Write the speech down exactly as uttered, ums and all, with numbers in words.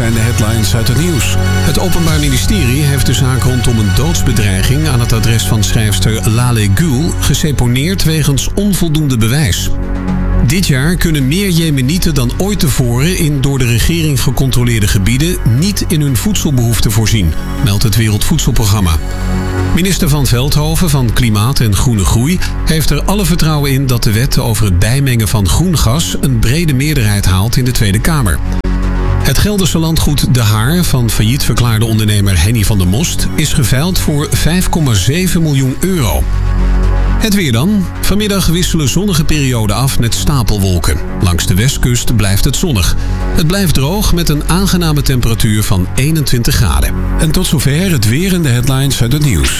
zijn de headlines uit het nieuws. Het Openbaar Ministerie heeft de zaak rondom een doodsbedreiging aan het adres van schrijfster Lale Gül geseponeerd wegens onvoldoende bewijs. Dit jaar kunnen meer Jemenieten dan ooit tevoren in door de regering gecontroleerde gebieden niet in hun voedselbehoeften voorzien, meldt het Wereldvoedselprogramma. Minister Van Veldhoven van Klimaat en Groene Groei heeft er alle vertrouwen in dat de wet over het bijmengen van groen gas een brede meerderheid haalt in de Tweede Kamer. Het Gelderse landgoed De Haar van failliet verklaarde ondernemer Henny van der Most is geveild voor vijf komma zeven miljoen euro. Het weer dan. Vanmiddag wisselen zonnige perioden af met stapelwolken. Langs de westkust blijft het zonnig. Het blijft droog met een aangename temperatuur van eenentwintig graden. En tot zover het weer en de headlines uit het nieuws.